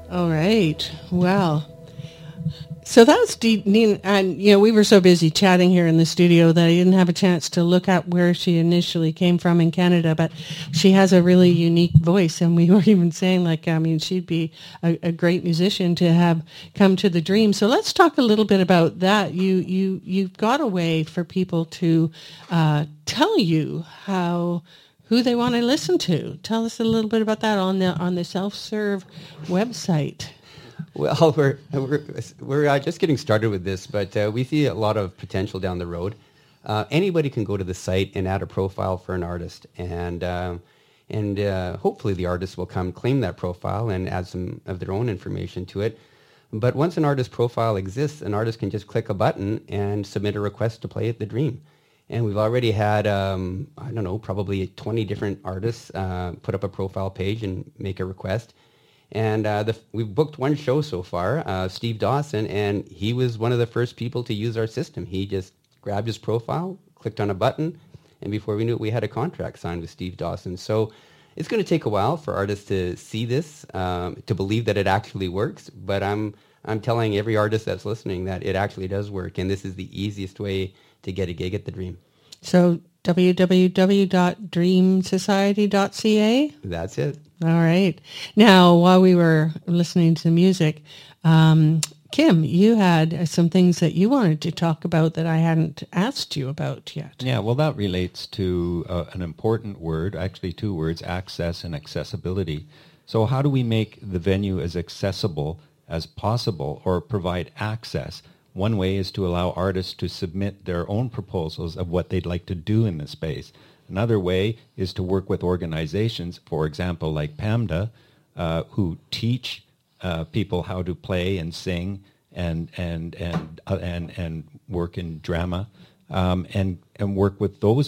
All right. Well, so that's Nina, and we were so busy chatting here in the studio that I didn't have a chance to look at where she initially came from in Canada. But she has a really unique voice, and we were even saying, she'd be a great musician to have come to the Dream. So let's talk a little bit about that. You've got a way for people to tell you who they want to listen to. Tell us a little bit about that on the self-serve website. Well, we're just getting started with this, but we see a lot of potential down the road. Anybody can go to the site and add a profile for an artist, and hopefully the artist will come claim that profile and add some of their own information to it. But once an artist profile exists, an artist can just click a button and submit a request to play at the Dream. And we've already had, probably 20 different artists put up a profile page and make a request. And we've booked one show so far, Steve Dawson, and he was one of the first people to use our system. He just grabbed his profile, clicked on a button, and before we knew it, we had a contract signed with Steve Dawson. So it's going to take a while for artists to see this, to believe that it actually works. But I'm telling every artist that's listening that it actually does work, and this is the easiest way to get a gig at the Dream. So www.dreamsociety.ca? That's it. All right. Now, while we were listening to music, Kim, you had some things that you wanted to talk about that I hadn't asked you about yet. Yeah, well, that relates to an important word, actually two words, access and accessibility. So how do we make the venue as accessible as possible or provide access? One way is to allow artists to submit their own proposals of what they'd like to do in the space. Another way is to work with organizations, for example, like PAMDA, who teach people how to play and sing and work in drama, and work with those